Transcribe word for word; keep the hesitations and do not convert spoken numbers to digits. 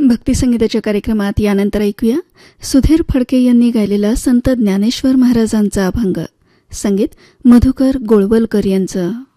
भक्तिसंगीताच्या कार्यक्रमात यानंतर ऐकूया सुधीर फडके यांनी गायलेला संत ज्ञानेश्वर महाराजांचा अभंग. संगीत मधुकर गोळवलकर यांचं.